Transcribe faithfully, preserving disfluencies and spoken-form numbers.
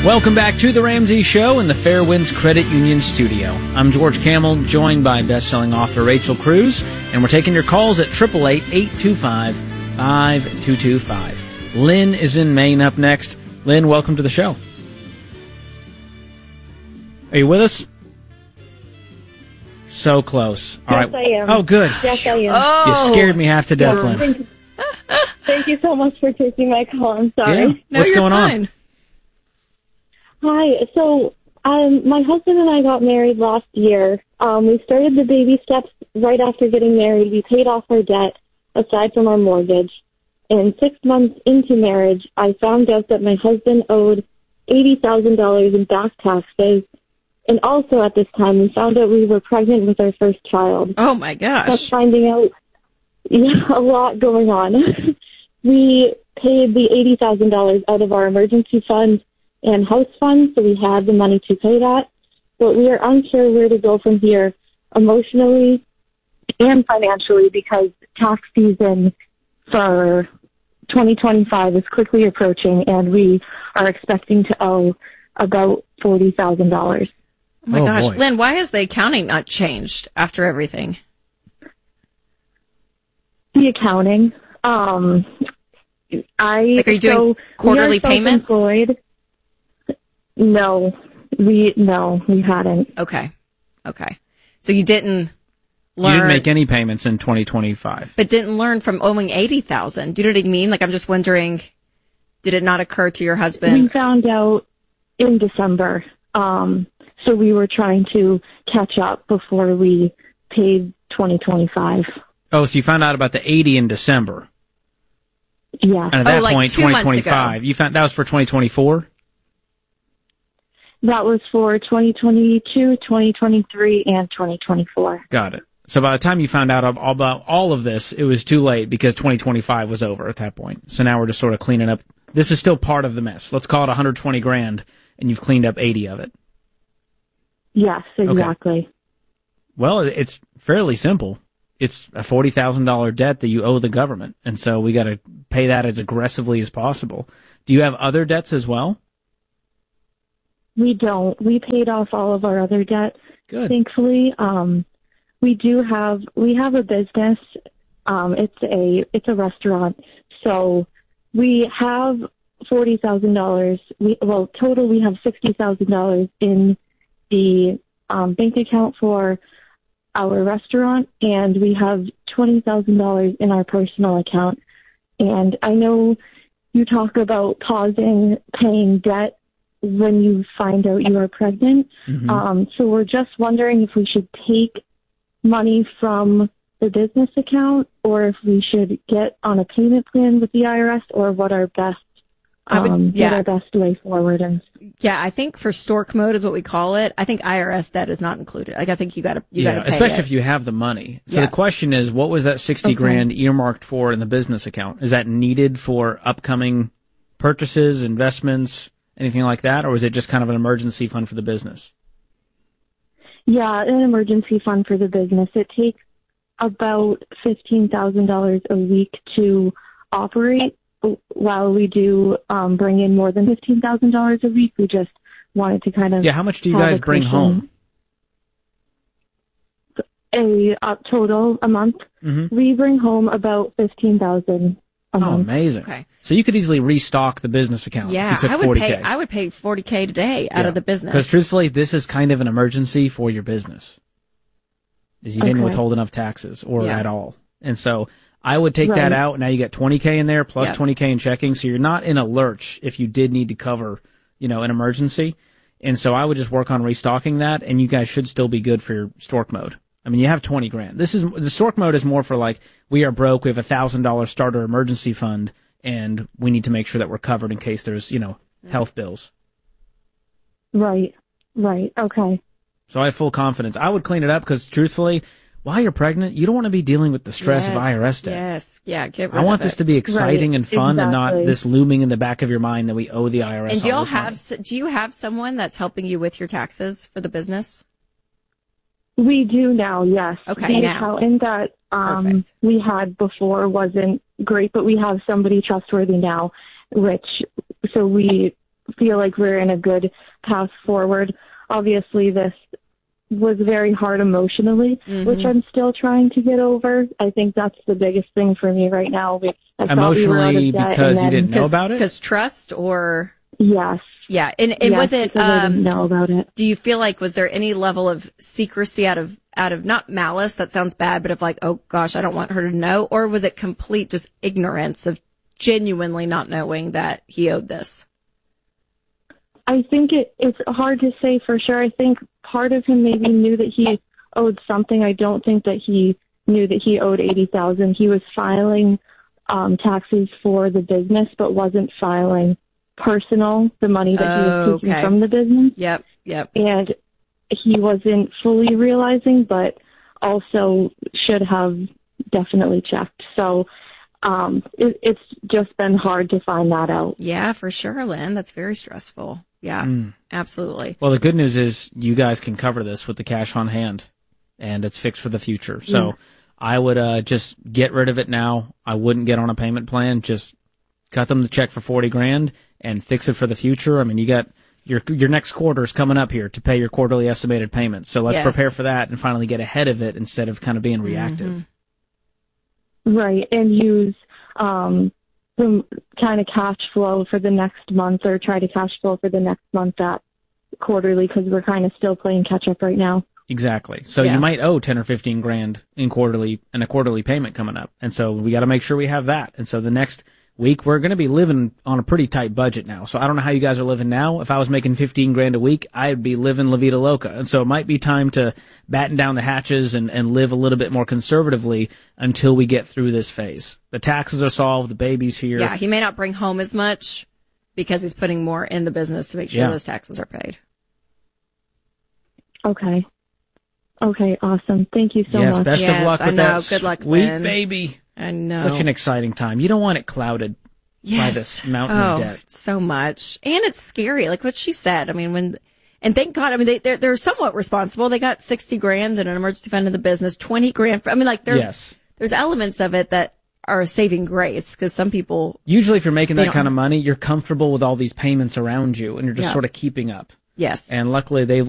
Welcome back to The Ramsey Show in the Fairwinds Credit Union studio. I'm George Camel, joined by best-selling author Rachel Cruz, and we're taking your calls at eight eight eight, eight two five, five two two five. Lynn is in Maine up next. Lynn, welcome to the show. Are you with us? So close. All yes, right. I am. Oh, good. Yes, I am. Oh. You scared me half to death, Lynn. Thank you. Thank you so much for taking my call. I'm sorry. Yeah. No, What's you're going fine. on? Hi. So, um, my husband and I got married last year. Um, we started the baby steps right after getting married. We paid off our debt, aside from our mortgage. And six months into marriage, I found out that my husband owed eighty thousand dollars in back taxes. And also at this time, we found out we were pregnant with our first child. Oh, my gosh. Kept finding out yeah, a lot going on. We paid the eighty thousand dollars out of our emergency fund and house fund, so we had the money to pay that. But we are unsure where to go from here emotionally and financially because tax season for twenty twenty-five is quickly approaching, and we are expecting to owe about forty thousand dollars. Oh, my Oh, gosh. boy. Lynn, why has the accounting not changed after everything? The accounting, um, I Like, are you doing so quarterly we are payments? self-employed. No, we no, we hadn't. Okay. Okay. So you didn't learn. You didn't make any payments in twenty twenty-five. But didn't learn from owing eighty thousand. Do you know what I mean? Like, I'm just wondering, did it not occur to your We husband? found out in December, um, so we were trying to catch up before we paid twenty twenty-five. Oh, so you found out about the eighty in December. Yeah, And at that Oh, like point, two months twenty twenty-five. You found that was for twenty twenty-four? that was for twenty twenty-two, twenty twenty-three, and twenty twenty-four. Got it. So by the time you found out ab- about all of this, it was too late because twenty twenty-five was over at that point. So now we're just sort of cleaning up. This is still part of the mess. Let's call it one hundred twenty grand, and you've cleaned up eighty of it. Yes, exactly. Well, it's fairly simple. It's a forty thousand dollars debt that you owe the government, and so we got to pay that as aggressively as possible. Do you have other debts as well? We don't. We paid off all of our other debt, Good. thankfully. Um, we do have, we have a business. Um, it's a, it's a restaurant. So we have forty thousand dollars. We, well, total we have sixty thousand dollars in the um, bank account for our restaurant, and we have twenty thousand dollars in our personal account. And I know you talk about pausing paying debt when you find out you are pregnant. Mhm. Um, so we're just wondering if we should take money from the business account or if we should get on a payment plan with the I R S, or what our best I would- um, yeah. what our best way forward is. Yeah, I think for stork mode is what we call it. I think I R S debt is not included. Like, I think you got to you yeah, got to pay especially it. if you have the money. So Yeah. the question is, what was that sixty Okay. grand earmarked for in the business account? Is that needed for upcoming purchases, investments, anything like that, or was it just kind of an emergency fund for the business? Yeah, an emergency fund for the business. It takes about fifteen thousand dollars a week to operate. While we do um, bring in more than fifteen thousand dollars a week, we just wanted to kind of Yeah, how much do you have guys a bring cushion. home? A uh, total a month. Mm-hmm. We bring home about fifteen thousand a Oh, month. amazing. Okay. So you could easily restock the business account Yeah, if you I took would forty pay. K. I would pay forty K today out of the business. Because truthfully, this is kind of an emergency for your business. Is you didn't Okay. withhold enough taxes or Yeah. at all. And so I would take that Right. out. Now you get twenty K in there plus Yep. twenty K in checking. So you're not in a lurch if you did need to cover, you know, an emergency. And so I would just work on restocking that, and you guys should still be good for your stork mode. I mean, you have twenty grand. This is, the stork mode is more for like, we are broke, we have a thousand dollar starter emergency fund, and we need to make sure that we're covered in case there's, you know, health bills. Right, right, okay. So I have full confidence. I would clean it up because, truthfully, while you're pregnant, you don't want to be dealing with the stress of Yes, I R S debt. Yes, yeah, get rid I want of this it. to be exciting Right, and fun, and not exactly. this looming in the back of your mind that we owe the I R S. And do all y'all this money. have s- do you have someone that's helping you with your taxes for the business? We do now, yes. Okay, the now. accountant that um, Perfect. we had before wasn't great, but we have somebody trustworthy now, which, so we feel like we're in a good path forward. Obviously, this was very hard emotionally, Mm-hmm. which I'm still trying to get over. I think that's the biggest thing for me right now. We- I thought we were out Emotionally of debt, because and you then- didn't know about it? Because trust or, Yes. yeah. And, and yes, was it, because I didn't um, know about it. do you feel like, was there any level of secrecy out of, out of not malice? That sounds bad, but of like, oh gosh, I don't want her to know. Or was it complete just ignorance of genuinely not knowing that he owed this? I think it, it's hard to say for sure. I think part of him maybe knew that he owed something. I don't think that he knew that he owed eighty thousand dollars. He was filing um, taxes for the business, but wasn't filing personal, the money that he was Oh, taking okay. from the business. Yep. Yep. And he wasn't fully realizing, but also should have definitely checked. So um, it, it's just been hard to find that out. Yeah, for sure, Lynn. That's very stressful. Yeah, Mm. absolutely. Well, the good news is you guys can cover this with the cash on hand, and it's fixed for the future. So Yeah. I would uh, just get rid of it now. I wouldn't get on a payment plan. Just cut them the check for forty grand and fix it for the future. I mean, you got your your next quarter is coming up here to pay your quarterly estimated payments. So let's Yes. prepare for that and finally get ahead of it instead of kind of being reactive. Right, and use um, some kind of cash flow for the next month, or try to cash flow for the next month at quarterly, because we're kind of still playing catch up right now. Exactly. So Yeah. you might owe ten or fifteen grand in quarterly and a quarterly payment coming up. And so we got to make sure we have that. And so the next week we're going to be living on a pretty tight budget now. So I don't know how you guys are living now. If I was making fifteen grand a week, I'd be living La Vida Loca. And so it might be time to batten down the hatches and, and live a little bit more conservatively until we get through this phase. The taxes are solved. The baby's here. Yeah, he may not bring home as much because he's putting more in the business to make sure Yeah. those taxes are paid. Okay. Okay, awesome. Thank you so yes, much. best Yes, of luck I with know. that Good luck, sweet Lynn. baby. I know. Such an exciting time. You don't want it clouded yes. by this mountain oh, of debt. so much. And it's scary, like what she said. I mean, when, and thank God, I mean, they, they're, they're somewhat responsible. They got sixty grand in an emergency fund in the business, twenty grand. For, I mean, like, there, Yes. there's elements of it that are a saving grace, because some people, Usually if you're making They that don't- kind of money, you're comfortable with all these payments around you and you're just Yeah. sort of keeping up. yes. And luckily they